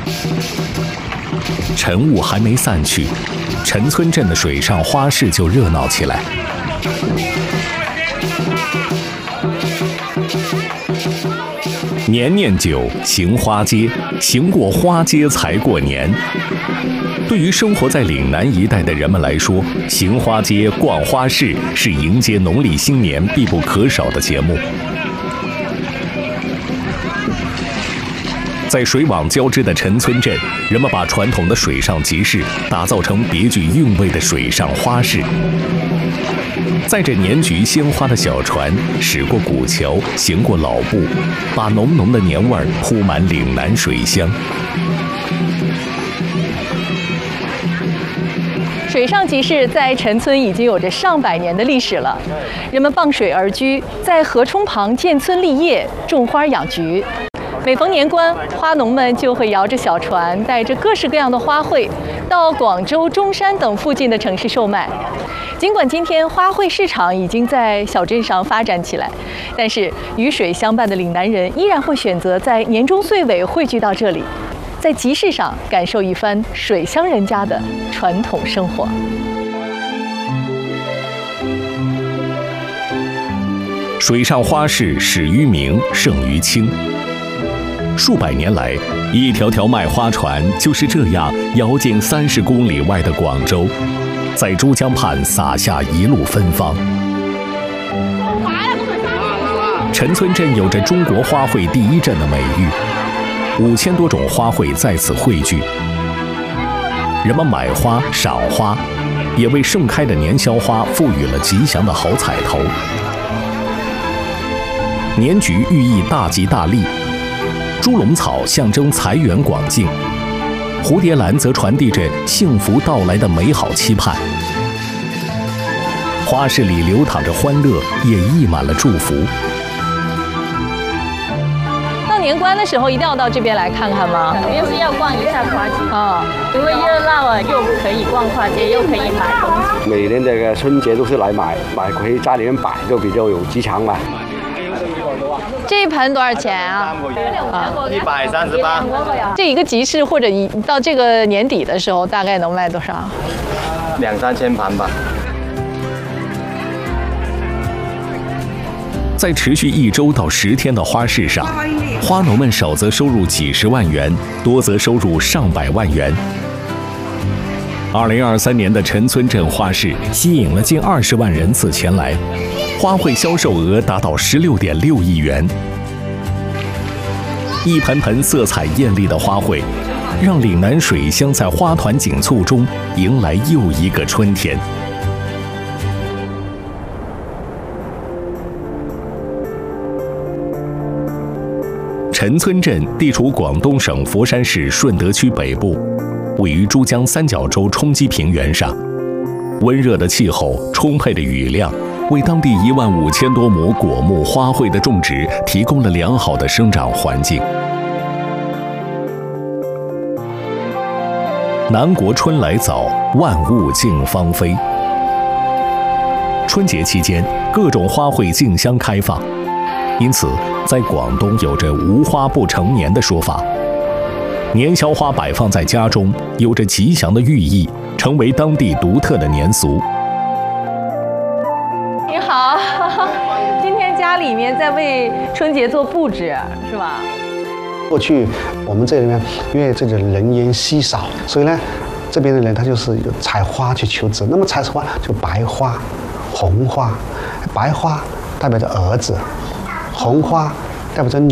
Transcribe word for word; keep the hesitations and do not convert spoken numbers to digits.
晨雾还没散去，陈村镇的水上花市就热闹起来。年年酒，行花街，行过花街才过年。对于生活在岭南一带的人们来说，行花街、逛花市是迎接农历新年必不可少的节目。在水网交织的陈村镇，人们把传统的水上集市打造成别具韵味的水上花市。载着年菊鲜花的小船驶过古桥，行过老埠，把浓浓的年味儿铺满岭南水乡。 水上集市在陈村已经有着上百年的历史了，人们傍水而居，在河冲旁建村立业，种花养菊。每逢年关，花农们就会摇着小船，带着各式各样的花卉，到广州、中山等附近的城市售卖。尽管今天花卉市场已经在小镇上发展起来，但是与水相伴的岭南人依然会选择在年终岁尾汇聚到这里，在集市上感受一番水乡人家的传统生活。 水上花市始于明，盛于清。数百年来，一条条卖花船就是这样摇进三十公里外的广州，在珠江畔撒下一路芬芳。陈村镇有着中国花卉第一镇的美誉，五千多种花卉在此汇聚。人们买花、赏花，也为盛开的年宵花赋予了吉祥的好彩头。年菊寓意大吉大利，猪笼草象征财源广进，蝴蝶兰则传递着幸福到来的美好期盼。花市里流淌着欢乐，也溢满了祝福。 到年关的时候，一定要到这边来看看吗？ 肯定是要逛一下花街啊， 因为热闹啊，又可以逛花街，又可以买东西。 每年这个春节都是来买，买回家里面摆，就比较有吉祥嘛。 这一盆多少钱啊？ 啊，一百三十八。 这一个集市或者一到这个年底的时候，大概能卖多少？ 两三千盘吧。 在持续一周到十天的花市上，花农们少则收入几十万元，多则收入上百万元。二零二三年的陈村镇花市吸引了近二十万人次前来，花卉销售额达到十六点六亿元。一盆盆色彩艳丽的花卉，让岭南水乡在花团锦簇中迎来又一个春天。陈村镇地处广东省佛山市顺德区北部，位于珠江三角洲冲积平原上。温热的气候、充沛的雨量，为当地一万五千多亩果木花卉的种植提供了良好的生长环境。南国春来早，万物竞芳菲。春节期间，各种花卉竞相开放，因此在广东有着无花不成年的说法。年宵花摆放在家中，有着吉祥的寓意，成为当地独特的年俗。 你好，今天家里面在为春节做布置，是吧？ 过去我们这里面因为这个人烟稀少，所以呢，这边的人他就是有采花去求子。那么采花就白花、红花，白花代表着儿子，红花代表着女